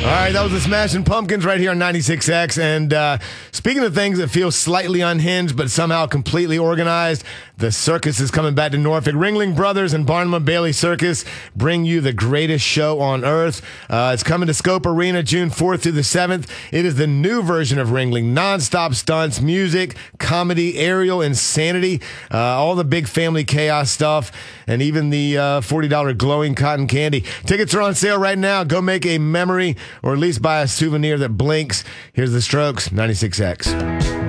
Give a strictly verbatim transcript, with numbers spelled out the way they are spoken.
All right, that was the Smashing Pumpkins right here on ninety-six X. And uh, speaking of things that feel slightly unhinged but somehow completely organized, the circus is coming back to Norfolk. Ringling Brothers and Barnum and Bailey Circus bring you the greatest show on earth. Uh, it's coming to Scope Arena June fourth through the seventh. It is the new version of Ringling. Non-stop stunts, music, comedy, aerial insanity, uh, all the big family chaos stuff, and even the uh, forty dollars glowing cotton candy. Tickets are on sale right now. Go make a memory, or at least buy a souvenir that blinks. Here's the Strokes, ninety-six X.